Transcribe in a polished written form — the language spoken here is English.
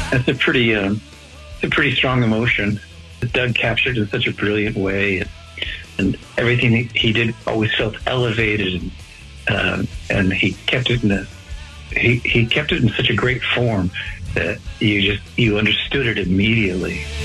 That's a pretty strong emotion that Doug captured in such a brilliant way, and everything he did always felt elevated, and he kept it in such a great form that you understood it immediately.